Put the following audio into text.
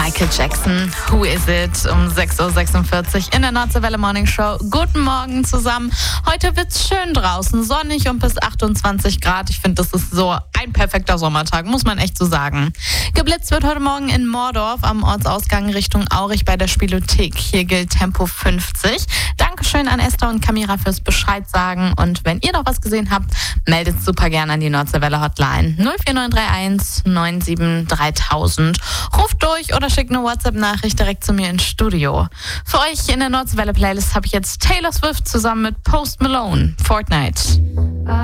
Michael Jackson, Who Is It? Um 6.46 Uhr in der Nordseewelle Morning Show. Guten Morgen zusammen. Heute wird's schön draußen, sonnig und bis 28 Grad. Ich finde, das ist so ein perfekter Sommertag, muss man echt so sagen. Geblitzt wird heute Morgen in Mordorf am Ortsausgang Richtung Aurich bei der Spielothek. Hier gilt Tempo 50. Dankeschön an Esther und Kamira fürs Bescheid sagen. Und wenn ihr noch was gesehen habt, meldet super gerne an die Nordseewelle Hotline 04931 97 3000. Ruft durch oder schickt eine WhatsApp-Nachricht direkt zu mir ins Studio. Für euch in der Nordseewelle Playlist habe ich jetzt Taylor Swift zusammen mit Post Malone, Fortnite.